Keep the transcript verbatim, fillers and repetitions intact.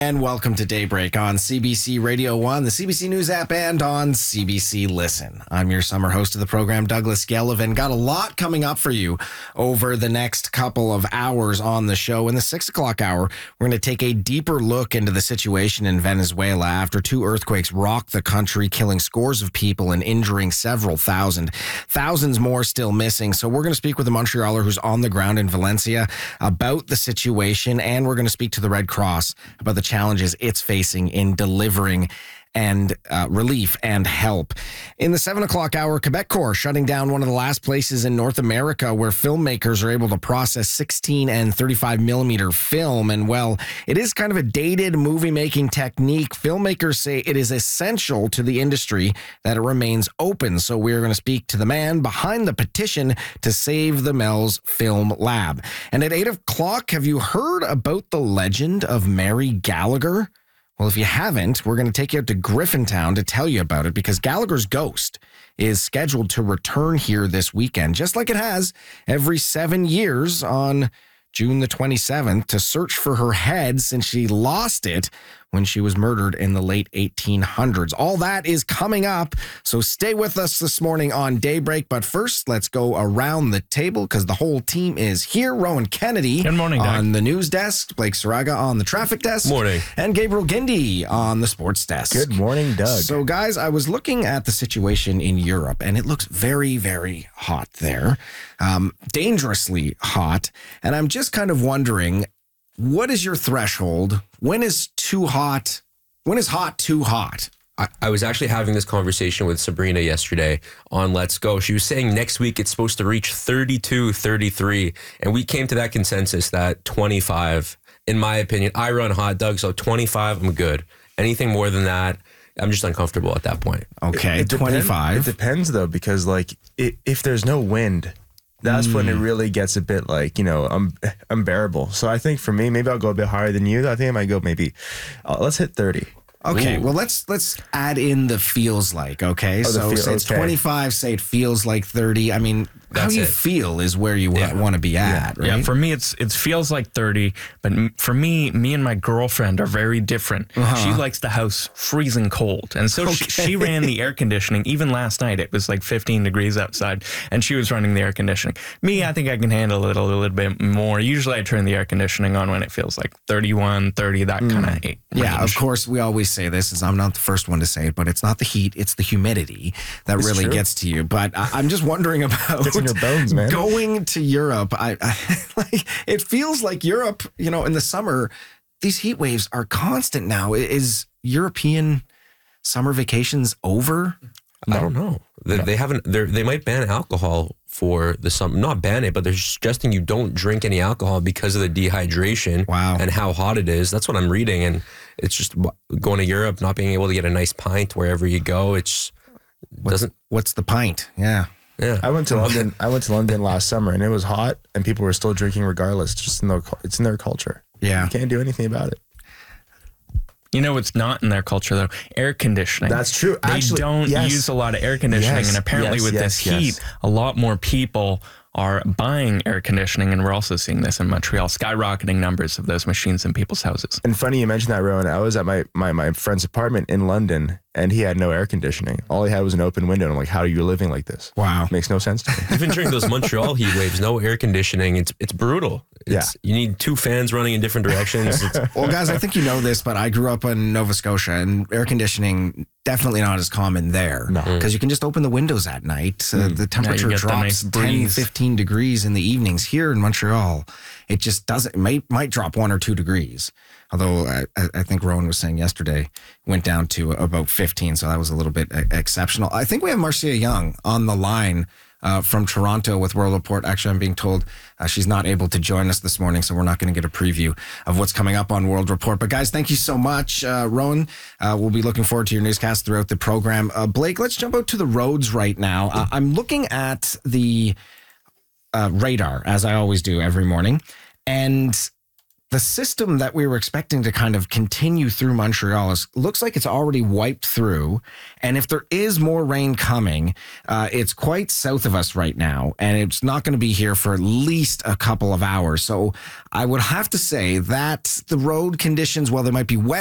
And welcome to Daybreak on C B C Radio one, the C B C News app, and on C B C Listen. I'm your summer host of the program, Douglas Gellivan. Got a lot coming up for you over the next couple of hours on the show. In the six o'clock hour, we're going to take a deeper look into the situation in Venezuela after two earthquakes rocked the country, killing scores of people and injuring several thousand. Thousands more still missing. So we're going to speak with a Montrealer who's on the ground in Valencia about the situation, and we're going to speak to the Red Cross about the challenges it's facing in delivering and uh, relief and help. In the seven o'clock hour, Quebecor shutting down one of the last places in North America where filmmakers are able to process sixteen and thirty-five millimeter film. And well, it is kind of a dated movie making technique. Filmmakers say it is essential to the industry that it remains open. So we're going to speak to the man behind the petition to save the Mel's Film Lab. And at eight o'clock, have you heard about the legend of Mary Gallagher? Well, if you haven't, we're going to take you out to Griffintown to tell you about it, because Gallagher's ghost is scheduled to return here this weekend, just like it has every seven years on June the twenty-seventh, to search for her head since she lost it when she was murdered in the late eighteen hundreds. All that is coming up, so stay with us this morning on Daybreak. But first, let's go around the table because the whole team is here. Rowan Kennedy Good morning, Doug. on the news desk, Blake Saraga on the traffic desk. Morning. And Gabriel Gindi on the sports desk. Good morning, Doug. So, guys, I was looking at the situation in Europe, and it looks very, very hot there. Um, dangerously hot. And I'm just kind of wondering, what is your threshold? When is too hot? When is hot too hot? I, I was actually having this conversation with Sabrina yesterday on Let's Go. She was saying next week it's supposed to reach thirty-two, thirty-three. And we came to that consensus that twenty-five, in my opinion, I run hot, Doug, so twenty-five, I'm good. Anything more than that, I'm just uncomfortable at that point. Okay, it, it twenty-five. Depend, it depends, though, because, like, it, if there's no wind, that's mm. when it really gets a bit, like, you know, um, unbearable. So I think for me, maybe I'll go a bit higher than you. I think I might go maybe, uh, let's hit thirty. Okay, Ooh. well, let's let's add in the feels like, okay? Oh, so feel, say it's okay. twenty-five, say it feels like thirty. I mean, That's how you it. feel is where you Yeah. want to be at, right? Yeah, for me, it's it feels like thirty, but m- for me, me and my girlfriend are very different. Uh-huh. She likes the house freezing cold, and so she, Okay. she ran the air conditioning. Even last night, it was like fifteen degrees outside, and she was running the air conditioning. Me, I think I can handle it a little bit more. Usually, I turn the air conditioning on when it feels like thirty-one, thirty, that kind of range. Yeah, of course, we always say this, is I'm not the first one to say it, but it's not the heat, it's the humidity that It's really true. gets to you. But I, I'm just wondering about It's in your bones, man. going to Europe. I, I like, it feels like Europe, you know, in the summer, these heat waves are constant now. Is European summer vacations over? I don't know. They, they haven't. They they might ban alcohol for the summer. Not ban it, but they're suggesting you don't drink any alcohol because of the dehydration. Wow. And how hot it is. That's what I'm reading, and it's just going to Europe, not being able to get a nice pint wherever you go. It's doesn't. What's the pint? Yeah. Yeah. I went to London. I went to London last summer, and it was hot, and people were still drinking regardless. It's just in their, it's in their culture. Yeah. You can't do anything about it. You know what's not in their culture, though? Air conditioning. That's true. They Actually, don't yes. use a lot of air conditioning, Yes, and apparently yes, with yes, this yes. heat, a lot more people are buying air conditioning, and we're also seeing this in Montreal, skyrocketing numbers of those machines in people's houses. And funny you mentioned that, Rowan. I was at my, my, my friend's apartment in London, and he had no air conditioning. All he had was an open window. And I'm like, how are you living like this? Wow. Makes no sense to me. Even during those Montreal heat waves, no air conditioning. It's it's brutal. It's, yeah. You need two fans running in different directions. It's, Well, guys, I think you know this, but I grew up in Nova Scotia, and air conditioning definitely not as common there. No. Because you can just open the windows at night. Uh, the temperature get the drops nice ten, breeze. fifteen degrees in the evenings. Here in Montreal, it just doesn't, it might, might drop one or two degrees. Although I, I think Rowan was saying yesterday went down to about fifteen, so that was a little bit exceptional. I think we have Marcia Young on the line uh, from Toronto with World Report. Actually, I'm being told uh, she's not able to join us this morning, so we're not going to get a preview of what's coming up on World Report. But guys, thank you so much. Uh, Rowan, uh, we'll be looking forward to your newscast throughout the program. Uh, Blake, let's jump out to the roads right now. Uh, I'm looking at the uh, radar, as I always do every morning, and the system that we were expecting to kind of continue through Montreal is, looks like it's already wiped through. And if there is more rain coming, uh, it's quite south of us right now, and it's not going to be here for at least a couple of hours. So I would have to say that the road conditions, while they might be wet,